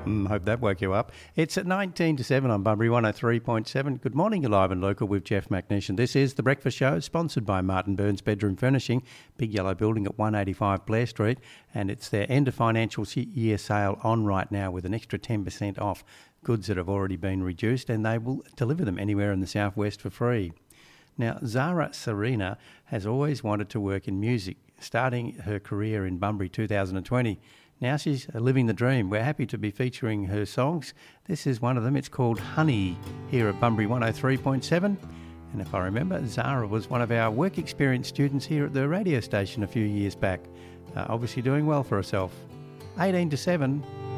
Hope that woke you up. It's at 19 to 7 on Bunbury 103.7. Good morning, you're live and local with Jeff McNish. And this is The Breakfast Show, sponsored by Martin Burns Bedroom Furnishing, big yellow building at 185 Blair Street. And it's their end of financial year sale on right now with an extra 10% off goods that have already been reduced, and they will deliver them anywhere in the southwest for free. Now, Zara Serena has always wanted to work in music, starting her career in Bunbury 2020. Now she's living the dream. We're happy to be featuring her songs. This is one of them. It's called Honey, here at Bunbury 103.7. And if I remember, Zara was one of our work experience students here at the radio station a few years back. Obviously doing well for herself. 18 to 7.